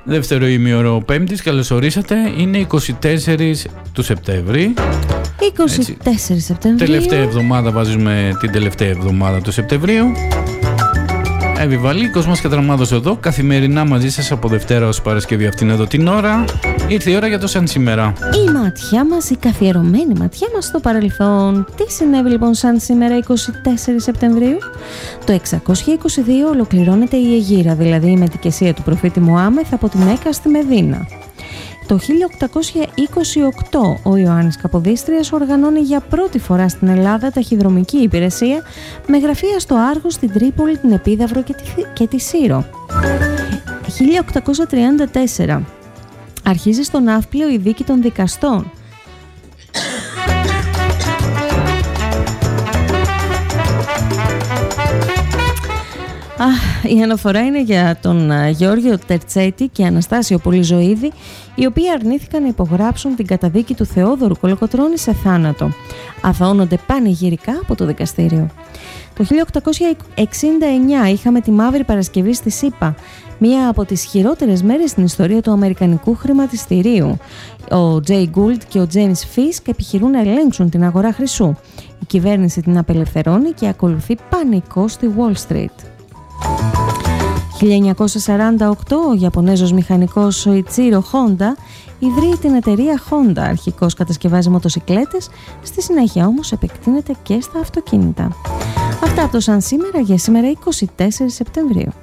Δεύτερο ημίωρο Πέμπτης, καλώς ορίσατε. Είναι 24 του Σεπτέμβρη. 24 Σεπτεμβρίου. Τελευταία εβδομάδα, βάζουμε την τελευταία εβδομάδα του Σεπτεμβρίου. Εύη Κοσμός Κατραμάδος εδώ, καθημερινά μαζί σας από Δευτέρα ως Παρασκευή αυτήν εδώ την ώρα. Ήρθε η ώρα για το σαν σήμερα. Η ματιά μας, η καθιερωμένη ματιά μας στο παρελθόν. Τι συνέβη λοιπόν σαν σήμερα 24 Σεπτεμβρίου? Το 622 ολοκληρώνεται η Αιγύρα, δηλαδή η μετικεσία του προφήτη Μωάμεθ από τη Μέκα στη Μεδίνα. Το 1828 ο Ιωάννης Καποδίστριας οργανώνει για πρώτη φορά στην Ελλάδα ταχυδρομική υπηρεσία με γραφεία στο Άργος, στην Τρίπολη, την Επίδαυρο και τη Σύρο. 1834 αρχίζει στο Ναύπλιο η δίκη των δικαστών. Η αναφορά είναι για τον Γεώργιο Τερτσέτη και Αναστάσιο Πολυζωίδη, οι οποίοι αρνήθηκαν να υπογράψουν την καταδίκη του Θεόδωρου Κολοκοτρώνη σε θάνατο. Αθωώνονται πανηγυρικά από το δικαστήριο. Το 1869 είχαμε τη Μαύρη Παρασκευή στη ΣΥΠΑ, μία από τις χειρότερες μέρες στην ιστορία του αμερικανικού χρηματιστηρίου. Ο Τζέι Γκούλτ και ο Τζέιμς Φίσκ επιχειρούν να ελέγξουν την αγορά χρυσού. Η κυβέρνηση την απελευθερώνει και ακολουθεί πανικό στη Wall Street. 1948 ο Ιαπωνέζος μηχανικός Σοιτσίρο Χόντα ιδρύει την εταιρεία Honda. Αρχικώς κατασκευάζει μοτοσικλέτες, στη συνέχεια όμως επεκτείνεται και στα αυτοκίνητα. Αυτά από το σαν σήμερα για σήμερα 24 Σεπτεμβρίου.